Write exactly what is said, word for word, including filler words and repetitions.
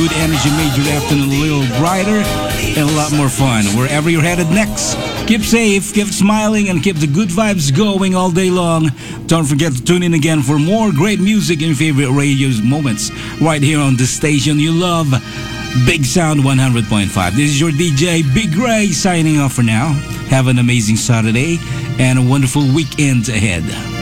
good energy made your afternoon a little brighter and a lot more fun. Wherever you're headed next, keep safe, keep smiling, and keep the good vibes going all day long. Don't forget to tune in again for more great music and favorite radio moments right here on the station you love, Big Sound one hundred point five. This is your D J, Big Ray, signing off for now. Have an amazing Saturday and a wonderful weekend ahead.